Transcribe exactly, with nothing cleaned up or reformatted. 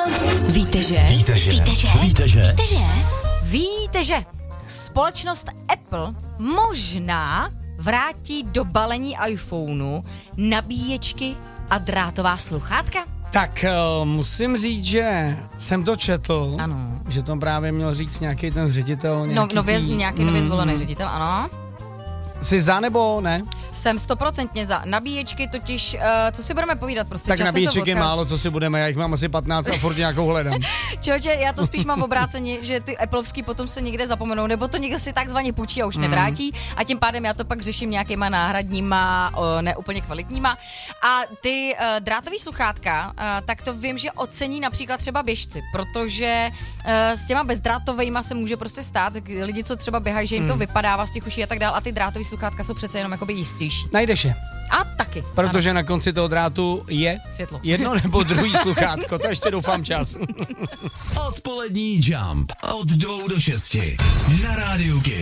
Víte, že? Víte, že? Víte, že? Víte, že? Víte, že? Víte, že společnost Apple možná vrátí do balení iPhoneu nabíječky a drátová sluchátka? Tak uh, musím říct, že jsem to četl, Ano. že to právě měl říct nějaký ten ředitel. No, Nějaký nově, tý, nějaký nově mm, zvolený ředitel, ano. Jsi za nebo ne? Jsem stoprocentně za. Nabíječky totiž, uh, co si budeme povídat, prostě Tak časem nabíječek to je odchází. málo, co si budeme, já jich mám asi patnáct a furt nějakou hledám. Čoče, já to spíš mám obráceně, že ty Appleovský potom se někde zapomenou, nebo to někdo si takzvaně půjčí a už mm. nevrátí a tím pádem já to pak řeším nějakýma náhradníma, o, ne úplně kvalitníma. A ty uh, drátový sluchátka, uh, tak to vím, že ocení například třeba běžci, protože uh, s těma bezdrátovejma se může prostě stát, lidi, co třeba běhají, že jim to Mm. vypadává z těch uší a tak dál a ty drátový sluchátka jsou přece jenom jakoby jistější. Najdeš je. A taky. Protože ano. Na konci toho drátu je Světlo. jedno nebo druhý sluchátko, to ještě doufám čas. Odpolední Jump od dvou do šesti na Rádiu Kiss.